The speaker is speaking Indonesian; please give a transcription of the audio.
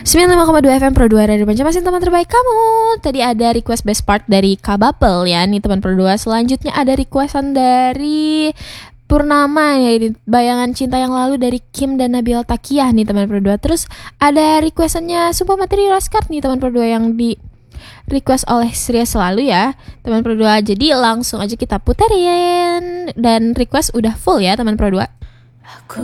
95,2 FM Pro 2 Radio Banjarmasin, teman terbaik kamu. Tadi ada request best part dari Kabapel ya, nih teman Pro 2. Selanjutnya ada requestan dari Purnama ya, ini Bayangan Cinta Yang Lalu dari Kim dan Nabila Takiyah nih teman Pro 2. Terus ada requestannya Sumpah Materi Laskar nih teman Pro 2 yang di request oleh Surya Selalu ya teman Pro 2. Jadi langsung aja kita puterin, dan request udah full ya teman Pro 2. Aku